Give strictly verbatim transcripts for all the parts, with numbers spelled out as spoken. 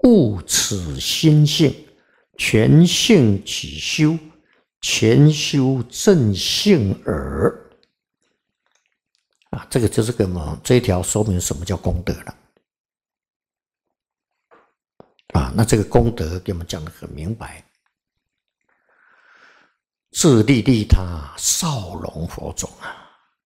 悟此心性，全性起修，全修正性耳。啊，这个就是跟我们这一条说明什么叫功德了。啊，那这个功德给我们讲得很明白，自利利他，少龙佛种啊。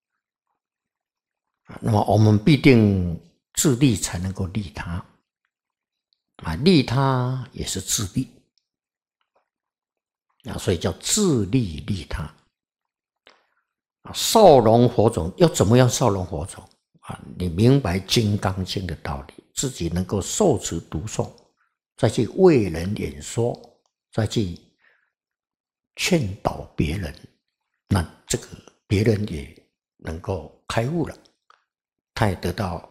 那么我们必定自利才能够利他，啊，利他也是自利，啊，所以叫自利利他。啊，少龙佛种要怎么样？少龙佛种啊，你明白《金刚经》的道理，自己能够受持读诵，再去为人演说，再去劝导别人，那这个别人也能够开悟了。他也得到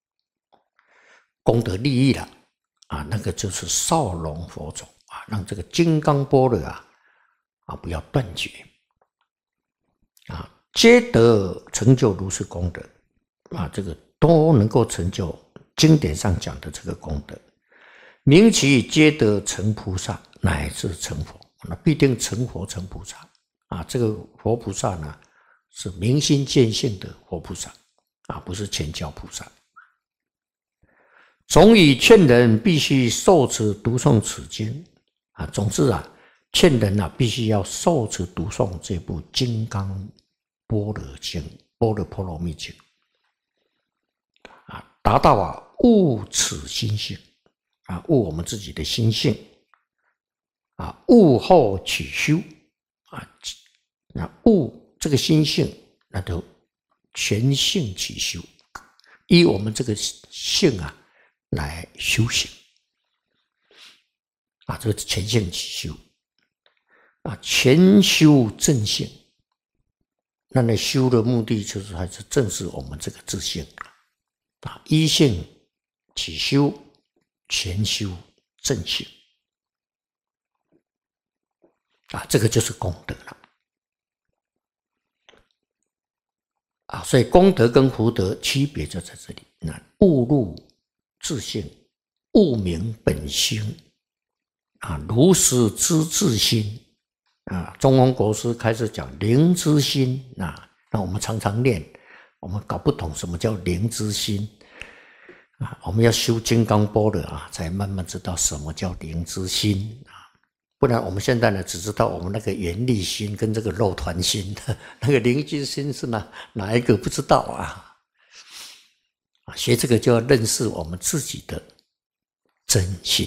功德利益了啊，那个就是少龙佛种啊，让这个金刚般若啊啊不要断绝啊，皆得成就如是功德啊，这个都能够成就经典上讲的这个功德，明其皆得成菩萨，乃至成佛，那必定成佛成菩萨啊。这个佛菩萨呢，是明心见性的佛菩萨。啊，不是全教菩萨。总以劝人必须受持读诵此经啊，总之啊，劝人啊必须要受持读诵这部《金刚般若经》《般若波罗蜜经》啊，达到啊悟此心性啊，悟我们自己的心性啊，悟后起修啊，那悟这个心性，那就全性起修，依我们这个性啊来修行啊，这个全性起修啊，全修正性。那那修的目的就是还是正视我们这个自性啊，依性起修，全修正性啊，这个就是功德了。啊，所以功德跟福德区别就在这里。那悟入自性，悟明本心，啊，如实知自心，啊，中庸国师开始讲灵之心，啊，那我们常常念，我们搞不懂什么叫灵之心，啊，我们要修金刚般若啊，才慢慢知道什么叫灵之心啊。不然我们现在呢，只知道我们那个缘力心跟这个肉团心，那个灵之心是哪哪一个不知道啊？啊，学这个就要认识我们自己的真心。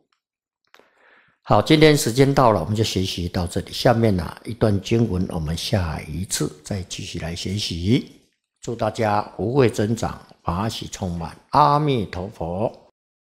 好，今天时间到了，我们就学习到这里。下面呢、啊、一段经文，我们下一次再继续来学习。祝大家福慧增长，法喜充满。阿弥陀佛。